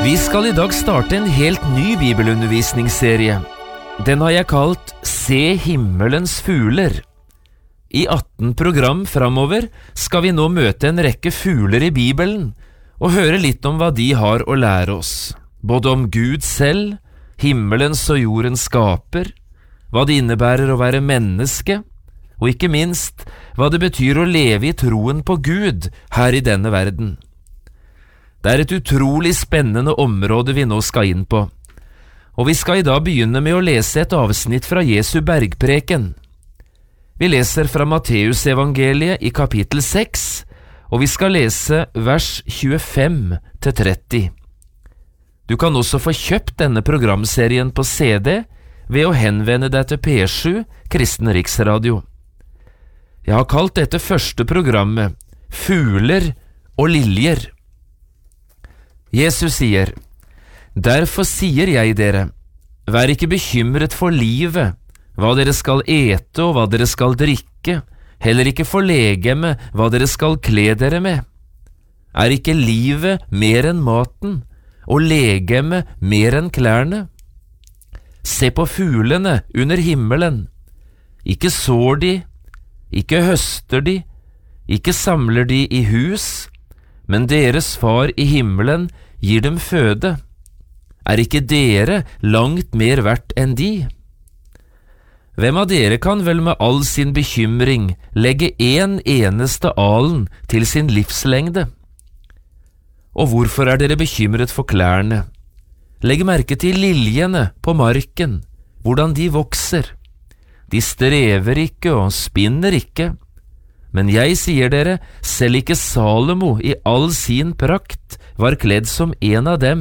Vi skal I dag starte en helt ny bibelundervisningsserie. Den har jeg kalt Se himmelens fugler. I 18 program framover skal vi nå møte en rekke fugler I Bibelen og høre litt om hva de har å lære oss, både om Gud selv, himmelens og jordens skaper, hva det innebærer å være menneske, og ikke minst hva det betyr å leve I troen på Gud her I denne verden. Det et utrolig spennende område vi nå skal inn på, og vi skal I dag begynne med å lese et avsnitt fra Jesu bergpreken. Vi leser fra Matteus evangeliet I kapittel 6, og vi skal lese vers 25-30. Du kan også få kjøpt denne programserien på CD ved å henvende deg til P7 Kristen Riksradio. Jeg har kalt dette første programmet Fugler og liljer. Jesus sier, «Derfor sier jeg dere, vær ikke bekymret for livet, hva dere skal ete og hva dere skal drikke, heller ikke for legemet, hva dere skal kle dere med. Ikke livet mer enn maten, og legemet mer enn klærne? Se på fuglene under himmelen. Ikke sår de, ikke høster de, ikke samler de I hus, men deres far I himmelen gir dem føde. Ikke dere langt mer verdt enn de? Hvem av dere kan vel med all sin bekymring legge en eneste alen til sin livslengde? Og hvorfor dere bekymret for klærne? Legg merke til liljene på marken, hvordan de vokser. De strever ikke og spinner ikke. Men jeg sier dere, selv ikke Salomo I all sin prakt var kledd som en av dem.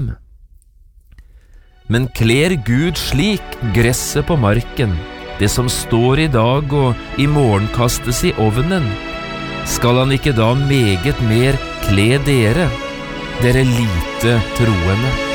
Men kler Gud slik gresset på marken, det som står I dag og I morgen kastes I ovnen, skal han ikke da meget mer kle dere, dere lite troende?